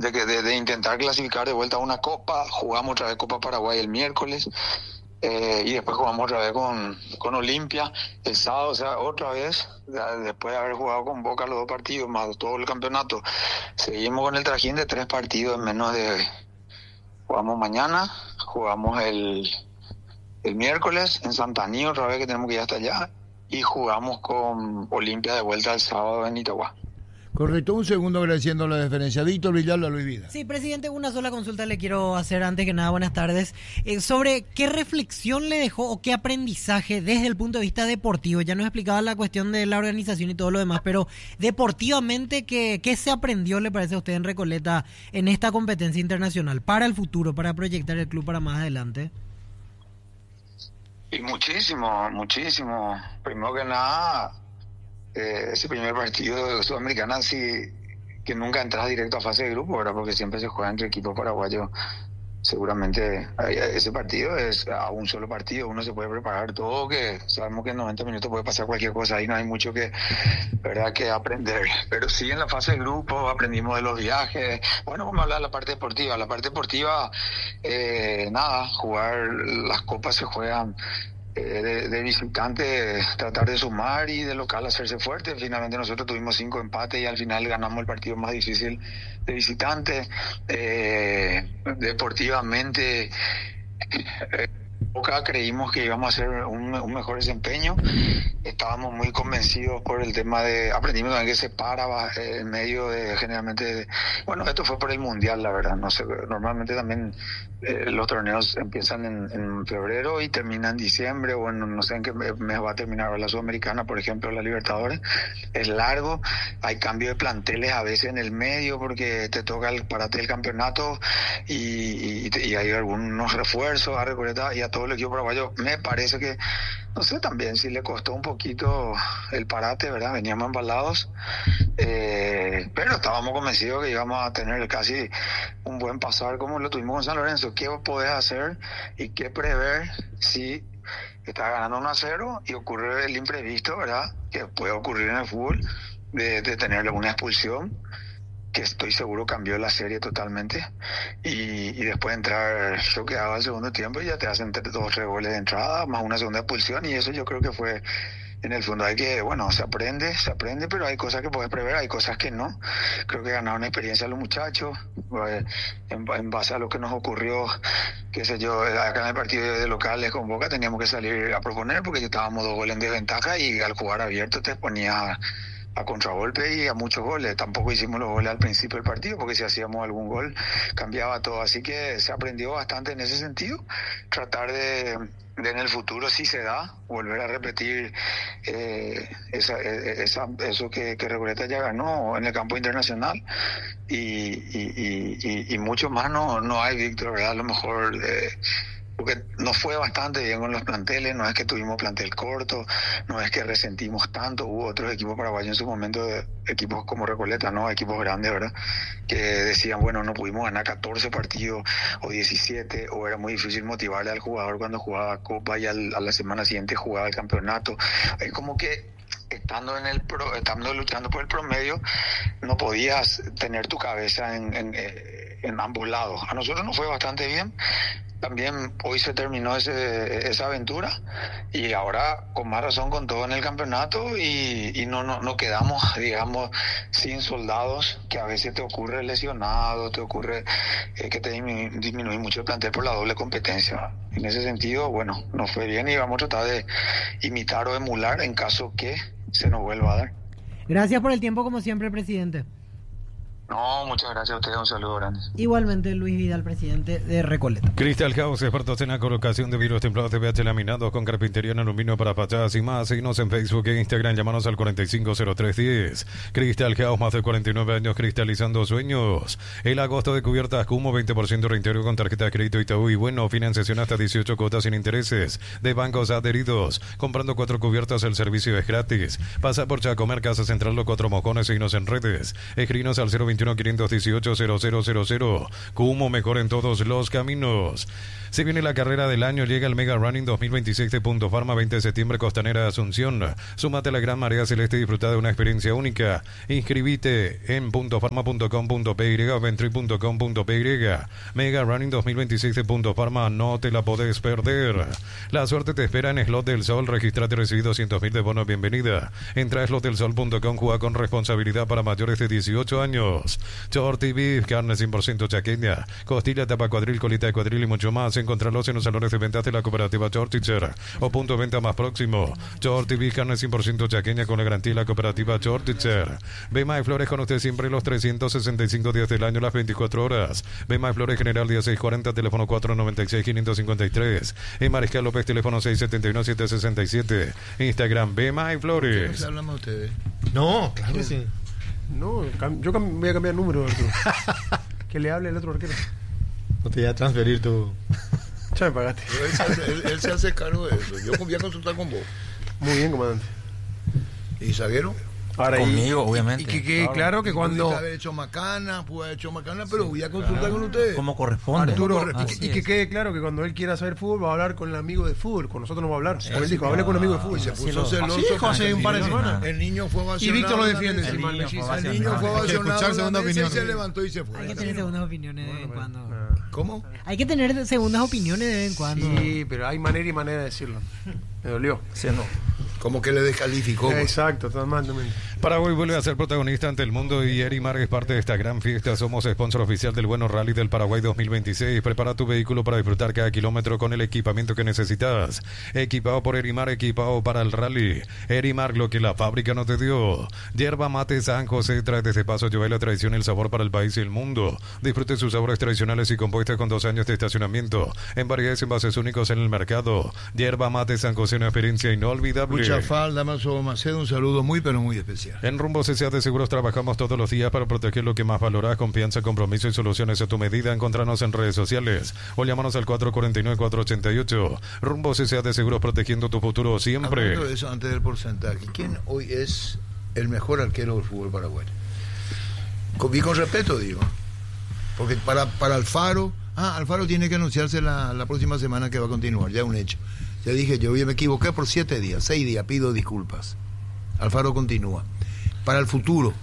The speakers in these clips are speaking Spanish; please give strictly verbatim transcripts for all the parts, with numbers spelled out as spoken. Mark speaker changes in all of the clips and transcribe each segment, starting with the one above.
Speaker 1: de, que, de, de intentar clasificar de vuelta a una copa. Jugamos otra vez Copa Paraguay el miércoles. Eh, y después jugamos otra vez con, con Olimpia el sábado, o sea, otra vez, ya después de haber jugado con Boca los dos partidos, más todo el campeonato, seguimos con el trajín de tres partidos en menos de... Jugamos mañana, jugamos el, el miércoles en Santaní, otra vez que tenemos que ir hasta allá, y jugamos con Olimpia de vuelta el sábado en Itagua.
Speaker 2: Correcto, un segundo agradeciendo la deferencia. Víctor Villalba, Luis Vida.
Speaker 3: Sí, presidente, una sola consulta le quiero hacer antes que nada, buenas tardes, eh, sobre qué reflexión le dejó o qué aprendizaje desde el punto de vista deportivo. Ya nos explicaba la cuestión de la organización y todo lo demás, pero deportivamente, ¿qué, qué se aprendió, le parece a usted, en Recoleta en esta competencia internacional para el futuro, para proyectar el club para más adelante?
Speaker 1: Y muchísimo, muchísimo. Primero que nada... Eh, ese primer partido de Sudamericana sí que nunca entras directo a fase de grupo, ¿verdad? Porque siempre se juega entre equipos paraguayos. Seguramente ese partido es a un solo partido, uno se puede preparar todo, que sabemos que en noventa minutos puede pasar cualquier cosa, ahí no hay mucho que, ¿verdad?, que aprender. Pero sí, en la fase de grupo aprendimos de los viajes. Bueno, vamos a hablar de la parte deportiva. La parte deportiva, eh, nada, jugar, las copas se juegan Eh, de, de visitante, tratar de sumar, y de local hacerse fuerte. Finalmente nosotros tuvimos cinco empates y al final ganamos el partido más difícil de visitante. Eh, deportivamente, eh, Boca creímos que íbamos a hacer un, un mejor desempeño. Estábamos muy convencidos por el tema de... Aprendimos también que se para eh, en medio de, generalmente... De, bueno, esto fue por el Mundial, la verdad. No sé, normalmente también eh, los torneos empiezan en, en febrero y terminan en diciembre, o en, no sé en qué mes va a terminar la Sudamericana, por ejemplo, la Libertadores. Es largo, hay cambio de planteles a veces en el medio porque te toca el parate del campeonato y, y, y hay algunos refuerzos a Recoleta y a todo el equipo paraguayo. Me parece que, no sé, también si le costó un poquito el parate, ¿verdad? Veníamos embalados, eh, pero estábamos convencidos que íbamos a tener casi un buen pasar como lo tuvimos con San Lorenzo. ¿Qué podés hacer y qué prever si estás ganando uno a cero y ocurre el imprevisto, ¿verdad?, que puede ocurrir en el fútbol, de, de tener una expulsión, que estoy seguro cambió la serie totalmente, y, y después entrar choqueado al segundo tiempo y ya te hacen dos o tres goles de entrada, más una segunda expulsión, y eso yo creo que fue, en el fondo hay que, bueno, se aprende, se aprende, pero hay cosas que puedes prever, hay cosas que no. Creo que ganaron experiencia los muchachos, eh, en, en base a lo que nos ocurrió, qué sé yo, acá en el partido de locales con Boca teníamos que salir a proponer porque ya estábamos dos goles en desventaja y al jugar abierto te ponías a contragolpe y a muchos goles. Tampoco hicimos los goles al principio del partido, porque si hacíamos algún gol cambiaba todo, así que se aprendió bastante en ese sentido. Tratar de, de en el futuro, si se da, volver a repetir eh, esa, esa, eso que, que Recoleta ya ganó en el campo internacional, y, y, y, y, y mucho más no, no hay, Víctor, ¿verdad? A lo mejor... Eh, porque nos fue bastante bien con los planteles, no es que tuvimos plantel corto, no es que resentimos tanto. Hubo otros equipos paraguayos en su momento, de equipos como Recoleta, ¿no?, equipos grandes, ¿verdad?, que decían, bueno, no pudimos ganar catorce partidos o diecisiete, o era muy difícil motivarle al jugador cuando jugaba Copa y al, a la semana siguiente jugaba el campeonato. Es como que estando en el pro, estando luchando por el promedio, no podías tener tu cabeza en, en, en ambos lados. A nosotros nos fue bastante bien. También hoy se terminó ese, esa aventura, y ahora con más razón con todo en el campeonato, y, y no, no, no quedamos, digamos, sin soldados, que a veces te ocurre lesionado, te ocurre eh, que te disminuye, disminuye mucho el plantel por la doble competencia. En ese sentido, bueno, nos fue bien y vamos a tratar de imitar o emular en caso que se nos vuelva a dar.
Speaker 3: Gracias por el tiempo, como siempre, presidente.
Speaker 1: No, muchas gracias a ustedes, un saludo grande.
Speaker 3: Igualmente, Luis Vidal, presidente de Recoleta.
Speaker 4: Crystal House, expertos en la colocación de vidrios templados de P H laminados con carpintería en aluminio para fachadas y más. Síguenos en Facebook e Instagram, llámanos al cuarenta y cinco cero tres diez. Crystal House, más de cuarenta y nueve años cristalizando sueños. El agosto de cubiertas Cumo, veinte por ciento reintegro con tarjeta de crédito Itaú y bueno, financiación hasta dieciocho cuotas sin intereses de bancos adheridos. Comprando cuatro cubiertas, el servicio es gratis. Pasa por Chacomer, Casa Central, los Cuatro Mojones, síguenos en redes. Escribinos al cero veinte veintiuno, quinientos dieciocho, cero cero cero cero. Kumo, mejor en todos los caminos. Se viene la carrera del año, llega el Mega Running dos mil veintiséis de Punto Pharma, veinte de septiembre, Costanera de Asunción. Súmate a la gran marea celeste y disfruta de una experiencia única. Inscribite en punto pharma punto com punto p y o ventry punto com punto p y. Mega Running dos mil veintiséis de Punto Pharma, no te la podés perder. La suerte te espera en Slot del Sol, registrate y recibí doscientos mil de bonos bienvenida. Entra a slot del sol punto com, juega con responsabilidad para mayores de dieciocho años. Shorty Beef, carne cien por ciento chaqueña, costilla, tapa cuadril, colita de cuadril y mucho más. Encontrarlos en los salones de ventas de la cooperativa Shortitzer o punto de venta más próximo. Shorty Beef, carne cien por ciento chaqueña con la garantía de la cooperativa Shortitzer. Bema de Flores con usted siempre los trescientos sesenta y cinco días del año, las veinticuatro horas. Bema de Flores, General dieciséis cuarenta, teléfono cuatro noventa y seis, quinientos cincuenta y tres. En Mariscal López, teléfono seis setenta y uno, setecientos sesenta y siete. Instagram, Bema y Flores.
Speaker 2: ¿Qué hablamos ustedes?
Speaker 5: No, claro que sí.
Speaker 6: No, cam- yo cam- voy a cambiar el número, Arturo. Que le hable el otro arquero.
Speaker 5: No te voy a transferir tu...
Speaker 6: Ya me pagaste.
Speaker 2: Pero Él se, hace, él, él se hace cargo de eso. Yo voy a consultar con vos.
Speaker 6: Muy bien, comandante.
Speaker 2: ¿Y zaguero?
Speaker 6: Ahora,
Speaker 7: Conmigo,
Speaker 6: y,
Speaker 7: obviamente.
Speaker 6: Y que quede claro, claro que cuando...
Speaker 2: Pude haber hecho macana, pude haber hecho macana, pero voy a consultar con ustedes.
Speaker 7: Como corresponde.
Speaker 6: Arturo,
Speaker 2: Arturo,
Speaker 6: y, que-
Speaker 7: Así
Speaker 6: y que
Speaker 7: es.
Speaker 6: quede claro que cuando él quiera saber fútbol va a hablar con el amigo de fútbol, con nosotros no va a hablar. Porque él dijo, hablé con un amigo de fútbol.
Speaker 2: Y se
Speaker 7: Así
Speaker 2: puso
Speaker 7: lo-
Speaker 2: celoso.
Speaker 6: Así dijo hace un par de semanas.
Speaker 2: El niño fue
Speaker 6: Y
Speaker 2: ovacionado.
Speaker 6: Víctor lo
Speaker 2: una
Speaker 6: defiende,
Speaker 2: vez.
Speaker 6: si mal no
Speaker 7: niño
Speaker 6: existe.
Speaker 7: fue
Speaker 2: El niño fue
Speaker 7: Hay que
Speaker 2: ovacionado.
Speaker 5: escuchar
Speaker 2: una
Speaker 5: segunda
Speaker 2: vez y
Speaker 5: opinión.
Speaker 2: se levantó y se fue.
Speaker 3: Hay que tener segundas opiniones de vez en cuando.
Speaker 2: ¿Cómo?
Speaker 3: Hay que tener segundas opiniones de vez en cuando.
Speaker 6: Sí, pero hay manera y manera de decirlo. Me dolió.
Speaker 7: Sí, no.
Speaker 2: Como que le descalificó.
Speaker 6: Exacto, totalmente.
Speaker 4: Paraguay vuelve a ser protagonista ante el mundo y Erimar es parte de esta gran fiesta. Somos sponsor oficial del Bueno Rally del Paraguay dos mil veintiséis. Prepara tu vehículo para disfrutar cada kilómetro con el equipamiento que necesitas. Equipado por Erimar, equipado para el rally. Erimar, lo que la fábrica no te dio. Yerba Mate San José trae desde Paso lleva la tradición y el sabor para el país y el mundo. Disfrute sus sabores tradicionales y compuestos con dos años de estacionamiento. En variedades envases únicos en el mercado. Yerba Mate San José, una experiencia inolvidable.
Speaker 2: Mucha falda, Damaso Macedo, un saludo muy, pero muy especial.
Speaker 4: En Rumbo C C A de Seguros trabajamos todos los días para proteger lo que más valoras, confianza, compromiso y soluciones a tu medida. Encontranos en redes sociales o llámanos al cuatro cuatro nueve, cuatro ocho ocho. Rumbo C C A de Seguros, protegiendo tu futuro siempre.
Speaker 2: Hablando de eso, antes del porcentaje, ¿quién hoy es el mejor arquero del fútbol paraguayo? Con, y con respeto digo, porque para, para Alfaro, ah, Alfaro tiene que anunciarse la, la próxima semana que va a continuar, ya un hecho. Ya dije, yo me equivoqué por siete días, seis días, pido disculpas. Alfaro continúa. Para el futuro,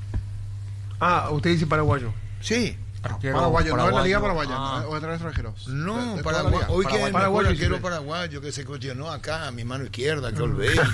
Speaker 6: Ah, usted dice paraguayo.
Speaker 2: sí.
Speaker 7: Arquero
Speaker 5: Paraguayo, no es la liga
Speaker 7: paraguayo.
Speaker 5: paraguaya,
Speaker 7: Ah.
Speaker 5: ¿no? O entre extranjeros.
Speaker 2: No,
Speaker 5: De- de
Speaker 2: Paraguay,
Speaker 5: toda la liga.
Speaker 2: hoy que es el
Speaker 6: Paraguayo,
Speaker 2: mejor arquero
Speaker 6: sí.
Speaker 2: paraguayo que se cuestionó acá, a mi mano izquierda, que Olvera.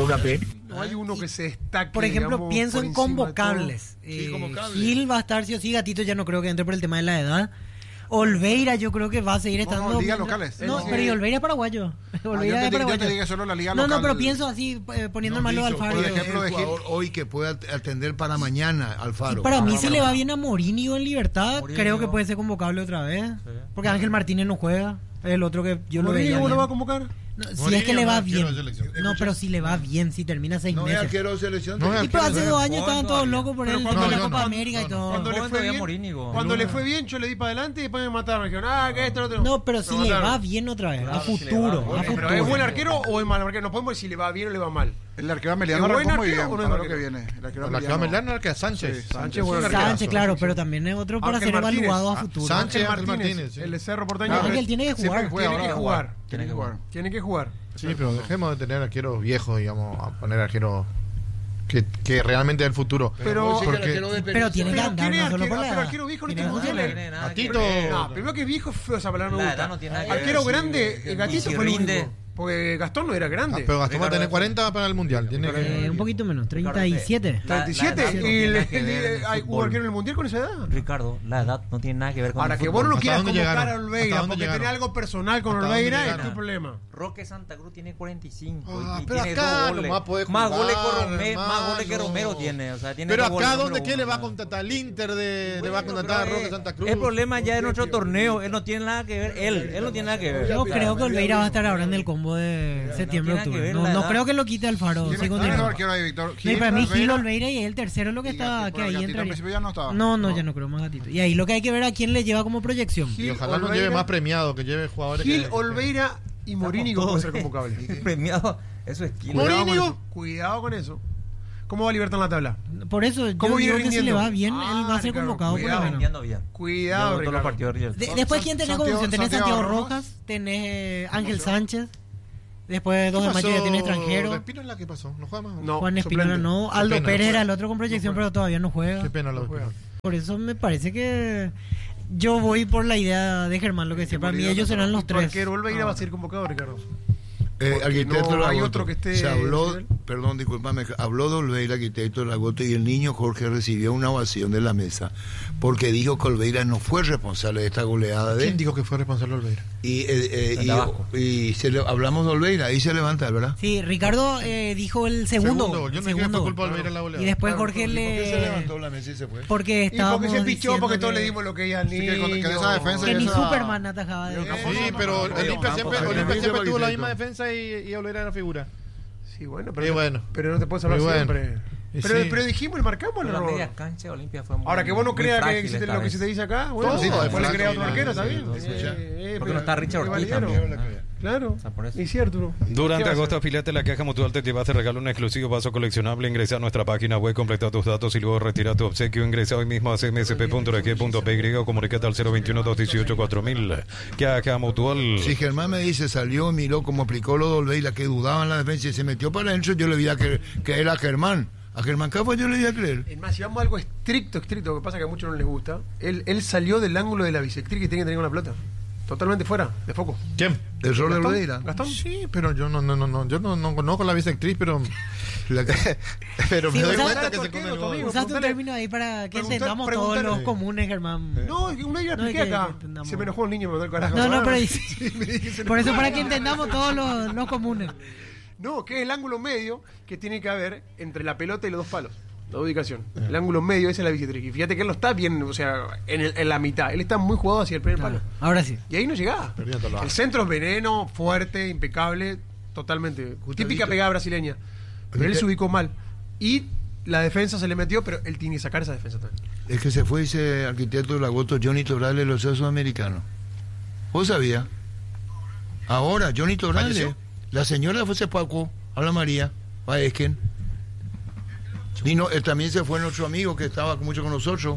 Speaker 6: No hay uno que se destaque.
Speaker 3: Por ejemplo,
Speaker 6: digamos,
Speaker 3: pienso
Speaker 6: por
Speaker 3: en
Speaker 6: encima de
Speaker 3: convocables.
Speaker 2: Sí,
Speaker 3: Eh,
Speaker 2: convocables.
Speaker 3: Gil va a estar sí o sí, Gatito ya no creo que entre por el tema de la edad. Olveira yo creo que va a seguir
Speaker 5: No, no,
Speaker 3: estando...
Speaker 5: ligas locales.
Speaker 3: No,
Speaker 5: Sí.
Speaker 3: pero y Olveira es paraguayo.
Speaker 5: Ah, yo
Speaker 3: Olveira
Speaker 5: te
Speaker 3: es
Speaker 5: digo- yo
Speaker 3: paraguayo.
Speaker 5: te digo solo la liga
Speaker 3: No, no,
Speaker 5: local.
Speaker 3: pero pienso así, eh, poniendo en malo
Speaker 2: No,
Speaker 3: al
Speaker 2: dicho,
Speaker 3: Alfaro.
Speaker 2: por ejemplo,
Speaker 5: de
Speaker 2: el
Speaker 5: Gil.
Speaker 2: jugador hoy que pueda atender para mañana, Alfaro.
Speaker 3: Y para mí, si le va bien a Morinho en Libertad,
Speaker 7: Morinho.
Speaker 3: creo que puede ser convocable otra vez. Porque Ángel Martínez no juega. Es el otro que yo lo veía.
Speaker 6: ¿Morinho
Speaker 3: bien.
Speaker 6: lo va a convocar?
Speaker 3: No, si
Speaker 2: Morinho
Speaker 3: es que le
Speaker 2: no
Speaker 3: va
Speaker 2: es arquero
Speaker 3: bien.
Speaker 2: de selección.
Speaker 3: No, pero si le va bien, si termina seis
Speaker 2: No es
Speaker 3: meses.
Speaker 2: arquero de selección.
Speaker 5: No es
Speaker 3: Y pero hace
Speaker 5: arquero.
Speaker 3: dos años estaban todos locos por
Speaker 6: Pero
Speaker 3: él,
Speaker 6: cuando
Speaker 3: con la
Speaker 5: le-
Speaker 3: Copa
Speaker 5: no,
Speaker 3: América y
Speaker 5: no,
Speaker 3: todo.
Speaker 6: Cuando le
Speaker 7: Joven
Speaker 6: fue
Speaker 7: todavía
Speaker 6: bien,
Speaker 7: Morínigo.
Speaker 6: cuando le
Speaker 7: Luna.
Speaker 6: fue bien, yo le di para adelante y después me mataron. Me dijeron, ah, que esto, lo otro.
Speaker 3: No, pero si
Speaker 6: Me
Speaker 3: le
Speaker 6: mataron.
Speaker 3: va bien otra vez, a
Speaker 7: Claro, si le
Speaker 3: futuro,
Speaker 7: va
Speaker 3: a
Speaker 7: bien.
Speaker 3: futuro.
Speaker 6: Pero ¿es buen arquero o es mal arquero? No podemos decir si le va bien o le va mal.
Speaker 5: El arquero Ameliano
Speaker 6: ¿Es buen
Speaker 5: arrancó muy
Speaker 6: arquero
Speaker 5: bien
Speaker 6: o no es
Speaker 5: para lo que
Speaker 6: arquero?
Speaker 5: viene. El arquero
Speaker 8: El arquero Ameliano era que Sánchez.
Speaker 5: Sí,
Speaker 6: Sánchez, buen arquero.
Speaker 3: Sánchez, claro, pero también es otro para
Speaker 6: Ángel
Speaker 3: ser
Speaker 6: Martínez.
Speaker 3: evaluado a
Speaker 6: Ah,
Speaker 3: futuro.
Speaker 8: Sánchez,
Speaker 6: Ángel
Speaker 8: Ángel
Speaker 6: Martínez,
Speaker 8: Martínez, sí.
Speaker 6: el de Cerro Porteño.
Speaker 3: No, Ángel tiene que
Speaker 5: Siempre
Speaker 3: jugar.
Speaker 5: juega,
Speaker 6: Tiene que
Speaker 5: ahora
Speaker 6: jugar.
Speaker 5: Tiene que jugar.
Speaker 6: Tiene que jugar.
Speaker 8: Sí, pero dejemos de tener arqueros viejos, digamos, a poner arqueros que, que realmente es el futuro.
Speaker 6: Pero-
Speaker 8: porque
Speaker 3: Pero tiene que
Speaker 6: Pero
Speaker 3: andar,
Speaker 6: ¿quién es
Speaker 3: no solo
Speaker 6: arquero?
Speaker 3: por la
Speaker 6: Pero
Speaker 3: edad.
Speaker 6: arquero viejo no
Speaker 3: Tiene
Speaker 6: tiene
Speaker 3: que
Speaker 6: funciones.
Speaker 7: tiene nada
Speaker 8: a
Speaker 7: que
Speaker 8: Tito,
Speaker 7: ver.
Speaker 6: No, primero que viejo feo esa palabra me
Speaker 7: La
Speaker 6: gusta.
Speaker 7: edad no tiene nada que ver.
Speaker 6: Arquero
Speaker 7: Sí,
Speaker 6: grande,
Speaker 7: sí,
Speaker 6: Gatito
Speaker 7: y
Speaker 6: fue el
Speaker 7: rinde.
Speaker 6: único. Porque Gastón no era
Speaker 8: ah,
Speaker 6: grande.
Speaker 8: pero Gastón va a
Speaker 7: Ricardo
Speaker 8: tener
Speaker 7: F.
Speaker 8: cuarenta para el mundial. Tiene que,
Speaker 3: Eh, un poquito menos, treinta y siete.
Speaker 7: La-
Speaker 6: treinta y siete.
Speaker 7: la edad no
Speaker 6: Y
Speaker 7: tiene
Speaker 6: el-
Speaker 7: nada que
Speaker 6: el-
Speaker 7: ver en el
Speaker 6: hay- hubo
Speaker 7: fútbol.
Speaker 6: arquero en el mundial con esa edad.
Speaker 7: Ricardo, la edad no tiene nada que ver con
Speaker 6: Ahora
Speaker 7: el
Speaker 6: que
Speaker 7: fútbol.
Speaker 6: vos no
Speaker 8: ¿Hasta
Speaker 6: quieras
Speaker 8: dónde
Speaker 6: convocar
Speaker 8: llegaron?
Speaker 6: a
Speaker 8: ¿Hasta
Speaker 6: Olveira
Speaker 8: dónde
Speaker 6: porque
Speaker 8: llegaron?
Speaker 6: tenés algo personal con
Speaker 8: ¿Hasta dónde
Speaker 6: Olveira es
Speaker 8: llegaron?
Speaker 6: tu problema.
Speaker 7: Roque Santa Cruz tiene cuarenta y cinco
Speaker 8: Ah,
Speaker 7: y
Speaker 8: pero
Speaker 7: tiene
Speaker 8: acá
Speaker 7: dos goles.
Speaker 8: nomás puede
Speaker 7: Más
Speaker 8: jugar,
Speaker 7: goles que Romero, más goles que
Speaker 8: hermano.
Speaker 7: Romero tiene, o sea, tiene
Speaker 8: pero
Speaker 7: dos goles
Speaker 8: acá,
Speaker 7: número
Speaker 8: ¿dónde quién le va a
Speaker 7: uno.
Speaker 8: contratar? El Inter de, le
Speaker 7: Bueno,
Speaker 8: va a contratar a
Speaker 7: pero
Speaker 8: Roque
Speaker 7: es-
Speaker 8: Santa Cruz.
Speaker 7: El problema ya es nuestro torneo, él no tiene nada que ver, él, él no tiene nada que ver.
Speaker 3: Yo creo que Olveira va a estar ahora en el combo de septiembre,
Speaker 7: tiene que
Speaker 3: octubre.
Speaker 7: ver
Speaker 3: No,
Speaker 7: la
Speaker 3: no
Speaker 7: edad.
Speaker 3: creo que lo quite Alfaro.
Speaker 5: ¿Quién
Speaker 3: Sí,
Speaker 5: es
Speaker 3: continúa.
Speaker 5: el arquero ahí, Víctor?
Speaker 3: No, y para mí Gil,
Speaker 5: Olveira.
Speaker 3: Olveira y el tercero lo que
Speaker 5: Y
Speaker 3: está
Speaker 5: Gatito,
Speaker 3: que ahí
Speaker 5: Gatito en
Speaker 3: entraría.
Speaker 5: principio ya no estaba.
Speaker 3: No, no,
Speaker 5: No.
Speaker 3: ya no creo más Gatito. Y ahí lo que hay que ver a quién le lleva como proyección.
Speaker 8: Y
Speaker 6: Gil,
Speaker 8: ojalá nos
Speaker 6: Olveira-
Speaker 8: lleve más premiado, que lleve jugadores
Speaker 6: Gil,
Speaker 8: que...
Speaker 6: Olveira y Morínigo pueden ser convocables.
Speaker 7: Premiado, eso es kilo.
Speaker 6: Cuidado con
Speaker 8: Morínigo.
Speaker 6: eso. Cuidado con eso. ¿Cómo va Libertad en la tabla?
Speaker 3: Por eso, yo
Speaker 6: ¿Cómo
Speaker 3: digo
Speaker 6: viene
Speaker 3: que si le
Speaker 6: rindiendo?
Speaker 3: va bien,
Speaker 6: Ah,
Speaker 3: él va a ser
Speaker 6: Ricardo,
Speaker 3: convocado por lo
Speaker 6: cuidado.
Speaker 3: menos.
Speaker 7: Rindiendo bien.
Speaker 6: Cuidado,
Speaker 7: Yo todos los
Speaker 6: Ricardo.
Speaker 7: partidos de River.
Speaker 3: De-
Speaker 5: San-
Speaker 3: después,
Speaker 5: San-
Speaker 3: ¿quién tenés
Speaker 5: Santiago-
Speaker 3: como opción? Tenés
Speaker 5: Santiago
Speaker 3: Santiago
Speaker 5: Rojas.
Speaker 3: Rojas, tenés eh, Ángel Sánchez, después dos
Speaker 8: ¿Qué
Speaker 3: de mayo ya
Speaker 8: pasó?
Speaker 3: tiene
Speaker 8: ¿De
Speaker 3: extranjero.
Speaker 8: Espínola qué pasó? ¿No juega más?
Speaker 6: No,
Speaker 3: Juan Espinola
Speaker 6: suplente.
Speaker 3: no,
Speaker 8: Qué
Speaker 3: Aldo
Speaker 8: pena,
Speaker 3: Pérez
Speaker 8: no
Speaker 3: era
Speaker 8: juega.
Speaker 3: el otro con proyección,
Speaker 6: No juega.
Speaker 3: pero todavía no juega.
Speaker 8: Qué pena lo
Speaker 6: No
Speaker 8: de
Speaker 6: juega.
Speaker 8: Espínola.
Speaker 3: Por eso me parece que yo voy por la idea de Germán, lo que decía. Para mí ellos serán los
Speaker 6: Tu
Speaker 3: tres.
Speaker 6: arquero Olveira va a ser convocado, Ricardo.
Speaker 2: Eh,
Speaker 6: Porque
Speaker 2: arquitecto
Speaker 6: no hay
Speaker 2: Lagoto.
Speaker 6: otro que esté
Speaker 2: Se habló,
Speaker 6: ese nivel.
Speaker 2: perdón, discúlpame, habló de Olveira, arquitecto Lagoto, y el niño Jorge recibió una ovación de la mesa porque dijo que Olveira no fue responsable de esta goleada de
Speaker 8: ¿Quién dijo que fue responsable de Olveira?
Speaker 2: y, eh, eh,
Speaker 7: El
Speaker 2: y,
Speaker 7: Tabasco.
Speaker 2: y se le- hablamos de Olveira, ahí se levanta, ¿verdad?
Speaker 3: Sí, Ricardo eh, dijo el segundo.
Speaker 8: Segundo gol. Yo no dije que
Speaker 3: segundo
Speaker 8: fue
Speaker 3: gol.
Speaker 8: culpa de Olveira en la goleada.
Speaker 3: Y después
Speaker 6: Claro,
Speaker 3: Jorge
Speaker 2: ¿Por qué se
Speaker 3: le...
Speaker 2: levantó la mesa y se fue?
Speaker 3: Porque
Speaker 6: Y
Speaker 3: estábamos
Speaker 6: porque se pichó,
Speaker 3: diciendo
Speaker 6: porque todos
Speaker 3: que-
Speaker 6: le dimos lo que ella al
Speaker 8: Sí, que
Speaker 6: niño.
Speaker 8: con- que de esa defensa
Speaker 3: que
Speaker 8: y
Speaker 3: ni
Speaker 8: esa-
Speaker 3: Superman atajaba de
Speaker 6: Pero
Speaker 3: verdad.
Speaker 8: Sí, pero
Speaker 7: no,
Speaker 8: Olimpia
Speaker 7: no,
Speaker 8: siempre,
Speaker 7: no,
Speaker 8: Olimpia
Speaker 2: no,
Speaker 8: siempre
Speaker 2: no,
Speaker 8: tuvo la
Speaker 2: no,
Speaker 8: misma
Speaker 2: no,
Speaker 8: defensa y, y Olveira era figura.
Speaker 6: Sí, bueno,
Speaker 8: Y
Speaker 6: pero,
Speaker 8: bueno.
Speaker 6: pero no te puedes hablar
Speaker 8: Y bueno.
Speaker 6: siempre.
Speaker 8: Y
Speaker 6: Pero,
Speaker 8: sí.
Speaker 6: pero dijimos y marcamos
Speaker 7: Pero la
Speaker 6: el
Speaker 7: media
Speaker 6: error.
Speaker 7: cancha Olimpia fue muy
Speaker 6: Ahora que vos no
Speaker 7: muy
Speaker 6: creas que
Speaker 7: frágil
Speaker 6: existe
Speaker 7: esta
Speaker 6: lo que
Speaker 7: vez.
Speaker 6: se te dice acá, bueno,
Speaker 8: Todo
Speaker 6: sí,
Speaker 8: es
Speaker 6: después le
Speaker 8: frágil,
Speaker 6: crea otro arquero, está
Speaker 8: sí,
Speaker 6: bien.
Speaker 8: sí,
Speaker 6: Eh,
Speaker 8: ya.
Speaker 6: eh,
Speaker 7: Porque
Speaker 6: pero-
Speaker 7: no está Richard
Speaker 6: qué
Speaker 7: Ortiz
Speaker 6: validero.
Speaker 7: también.
Speaker 6: Claro,
Speaker 7: sea, por eso.
Speaker 6: y cierto, ¿no? ¿Qué
Speaker 4: Durante
Speaker 6: va a
Speaker 4: agosto,
Speaker 6: hacer?
Speaker 4: afiliate a la Caja Mutual te lleva, te regala un exclusivo vaso coleccionable. Ingresa a nuestra página web, completa tus datos y luego retira tu obsequio. Ingresa hoy mismo a c m s p punto r g punto p y o comunicate al cero veintiuno, doscientos dieciocho, cuatro mil. Caja Mutual.
Speaker 2: Si Germán me dice, salió, miró como aplicó lo de Olveira, que dudaba en la defensa y se metió para adentro, yo le vi a que, que era Germán. A Germán Cafo yo le di a creer.
Speaker 6: Es más, si vamos a algo estricto, estricto, que pasa que a muchos no les gusta, él, él salió del ángulo de la bisectriz que tiene que tener una pelota. Totalmente fuera, de foco.
Speaker 8: ¿Quién?
Speaker 2: El rol de
Speaker 6: ¿Gastón?
Speaker 2: Olveira.
Speaker 6: ¿Gastón?
Speaker 8: Sí, pero yo no, no, no, no, yo no, no conozco la bisectriz, pero,
Speaker 2: La que-
Speaker 8: pero
Speaker 3: Sí,
Speaker 8: me doy
Speaker 3: usaste
Speaker 8: cuenta que
Speaker 6: tu
Speaker 8: se
Speaker 6: arquero,
Speaker 8: come el
Speaker 6: tu
Speaker 8: gol.
Speaker 6: amigo.
Speaker 3: Usaste un
Speaker 6: Preguntale-
Speaker 3: término ahí para que
Speaker 6: preguntar-
Speaker 3: entendamos
Speaker 6: preguntale-
Speaker 3: todos los comunes, Germán.
Speaker 6: No, una día
Speaker 3: No,
Speaker 6: expliqué
Speaker 3: que-
Speaker 6: acá.
Speaker 3: que entendamos.
Speaker 6: Se me enojó el niño, me mandó el carajo.
Speaker 3: No, no, pero
Speaker 6: Sí, me dije, se
Speaker 3: por eso
Speaker 6: enojó.
Speaker 3: para que entendamos todos los, los comunes.
Speaker 6: No, que es el ángulo medio que tiene que haber entre la pelota y los dos palos. La ubicación. El ángulo medio esa es la bisectriz. Y fíjate que él no está bien, o sea, en, el- en la mitad. Él está muy jugado hacia el primer
Speaker 3: Claro,
Speaker 6: palo.
Speaker 3: ahora sí.
Speaker 6: Y ahí no llegaba.
Speaker 8: Perdía todo lo
Speaker 6: El centro es veneno, fuerte, impecable, totalmente. Típica pegada brasileña. Pero él se ubicó mal. Y la defensa se le metió, pero él tiene que sacar esa defensa también.
Speaker 2: Es que se fue ese arquitecto de Lagoto, Johnny Torales, los sudamericanos. ¿Vos sabías? Ahora, Johnny Torales.
Speaker 8: ¿Falleció?
Speaker 2: La señora fue hace poco, habla María, Paesken. Y no, él también se fue nuestro amigo que estaba mucho con nosotros.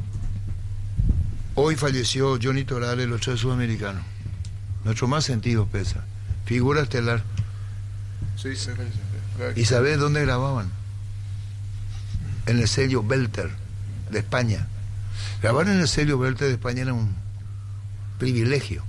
Speaker 2: Hoy falleció Johnny Torales, los tres sudamericanos. Nuestro más sentido pesa. Figura estelar.
Speaker 8: Sí, sí,
Speaker 2: ¿Y sabés dónde grababan? En el sello Belter de España. Grabar en el sello Belter de España era un privilegio.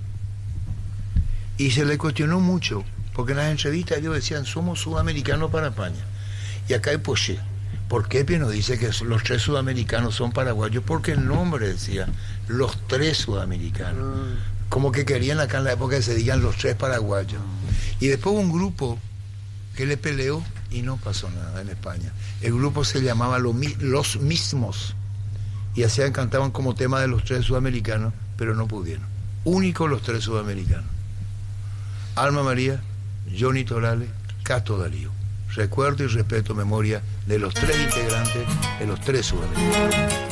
Speaker 2: Y se le cuestionó mucho, porque en las entrevistas ellos decían, somos sudamericanos para España. Y acá hay Poché. ¿Por qué Pino dice que los tres sudamericanos son paraguayos? Porque el nombre decía, los tres sudamericanos. Como que querían acá en la época que se digan los tres paraguayos. Y después hubo un grupo que le peleó y no pasó nada en España. El grupo se llamaba Lo Mi- Los Mismos y hacían, cantaban como tema de los tres sudamericanos, pero no pudieron. Único los tres sudamericanos. Alma María, Johnny Torales, Casto Darío. Recuerdo y respeto memoria de los tres integrantes de los tres sudamericanos.